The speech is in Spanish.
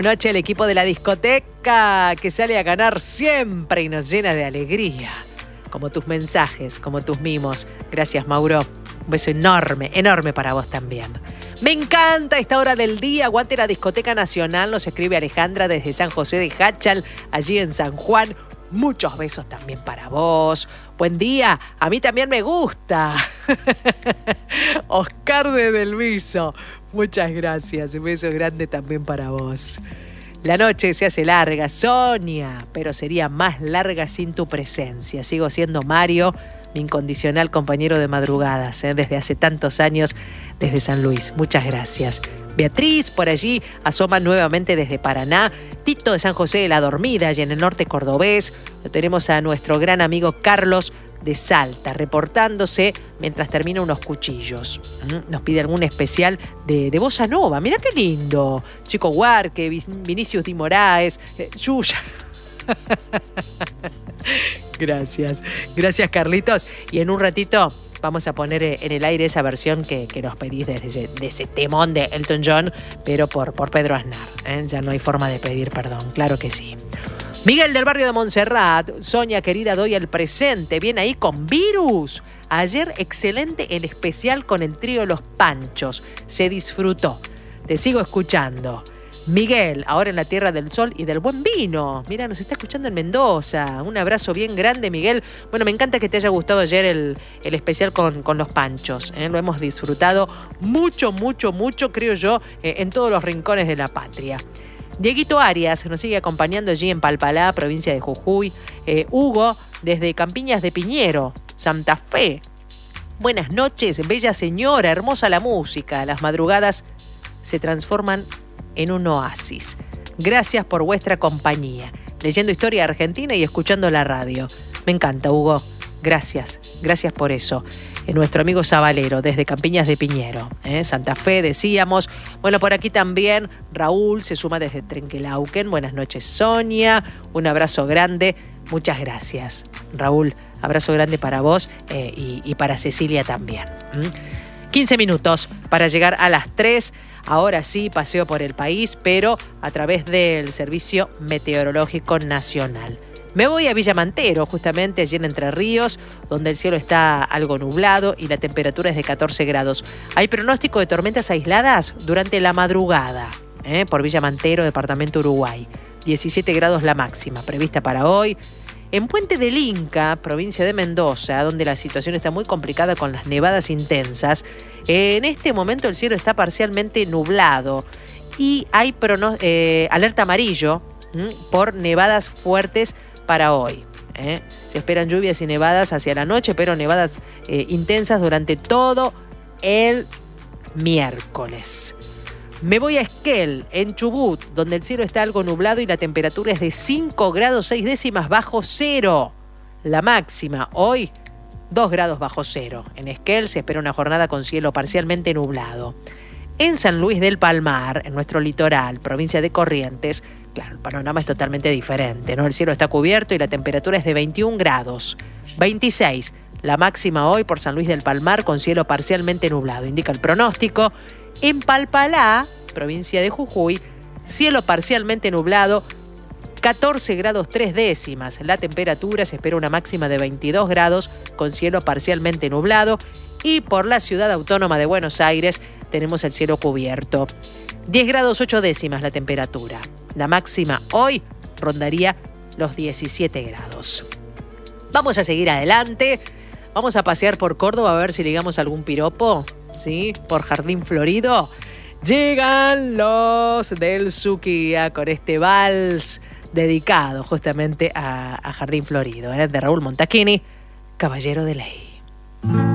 Noche el equipo de la discoteca que sale a ganar siempre y nos llena de alegría. Como tus mensajes, como tus mimos. Gracias, Mauro. Un beso enorme, enorme para vos también. Me encanta esta hora del día. Aguante la Discoteca Nacional. Nos escribe Alejandra desde San José de Jáchal, allí en San Juan. Muchos besos también para vos. Buen día. A mí también me gusta. Oscar de Delviso. Muchas gracias. Un beso grande también para vos. La noche se hace larga, Sonia, pero sería más larga sin tu presencia. Sigo siendo Mario, mi incondicional compañero de madrugadas, desde hace tantos años, desde San Luis. Muchas gracias. Beatriz, por allí, asoma nuevamente desde Paraná. Tito de San José de la Dormida, y en el norte cordobés. Lo tenemos a nuestro gran amigo Carlos de Salta, reportándose mientras termina unos cuchillos. Nos pide algún especial de Bossa Nova. Mirá qué lindo. Chico Huarque, Vinicius Di Moraes, Yuya. Gracias. Gracias, Carlitos. Y en un ratito vamos a poner en el aire esa versión que nos pedís de ese temón de Elton John, pero por Pedro Aznar. Ya no hay forma de pedir perdón, claro que sí. Miguel del barrio de Montserrat, Sonia querida, doy el presente. Viene ahí con Virus. Ayer excelente el especial con el trío Los Panchos. Se disfrutó. Te sigo escuchando. Miguel, ahora en la Tierra del Sol y del Buen Vino. Mira, nos está escuchando en Mendoza. Un abrazo bien grande, Miguel. Bueno, me encanta que te haya gustado ayer el especial con Los Panchos. Lo hemos disfrutado mucho, creo yo, en todos los rincones de la patria. Dieguito Arias nos sigue acompañando allí en Palpalá, provincia de Jujuy. Hugo, desde Campiñas de Piñero, Santa Fe. Buenas noches, bella señora, hermosa la música. Las madrugadas se transforman en un oasis. Gracias por vuestra compañía. Leyendo historia argentina y escuchando la radio. Me encanta, Hugo. Gracias por eso. Nuestro amigo Zabalero, desde Campiñas de Piñero, Santa Fe, decíamos. Bueno, por aquí también Raúl se suma desde Trenquelauquen. Buenas noches, Sonia. Un abrazo grande. Muchas gracias, Raúl. Abrazo grande para vos y para Cecilia también. 15 minutos para llegar a las 3. Ahora sí, paseo por el país, pero a través del Servicio Meteorológico Nacional. Me voy a Villa Mantero, justamente allí en Entre Ríos, donde el cielo está algo nublado y la temperatura es de 14 grados. Hay pronóstico de tormentas aisladas durante la madrugada, por Villa Mantero, departamento Uruguay. 17 grados la máxima, prevista para hoy. En Puente del Inca, provincia de Mendoza, donde la situación está muy complicada con las nevadas intensas, en este momento el cielo está parcialmente nublado y hay alerta amarillo por nevadas fuertes para hoy. Se esperan lluvias y nevadas hacia la noche, pero nevadas intensas durante todo el miércoles. Me voy a Esquel, en Chubut, donde el cielo está algo nublado y la temperatura es de 5 grados 6 décimas bajo cero. La máxima hoy, 2 grados bajo cero. En Esquel se espera una jornada con cielo parcialmente nublado. En San Luis del Palmar, en nuestro litoral, provincia de Corrientes, claro, el panorama es totalmente diferente, ¿no? El cielo está cubierto y la temperatura es de 21 grados. 26, la máxima hoy por San Luis del Palmar con cielo parcialmente nublado, indica el pronóstico. En Palpalá, provincia de Jujuy, cielo parcialmente nublado, 14 grados 3 décimas. La temperatura se espera una máxima de 22 grados con cielo parcialmente nublado. Y por la ciudad autónoma de Buenos Aires tenemos el cielo cubierto. 10 grados 8 décimas la temperatura. La máxima hoy rondaría los 17 grados. Vamos a seguir adelante. Vamos a pasear por Córdoba a ver si ligamos algún piropo. ¿Sí? Por Jardín Florido. Llegan los del Suquía con este vals dedicado justamente a Jardín Florido, de Raúl Montachini, Caballero de Ley.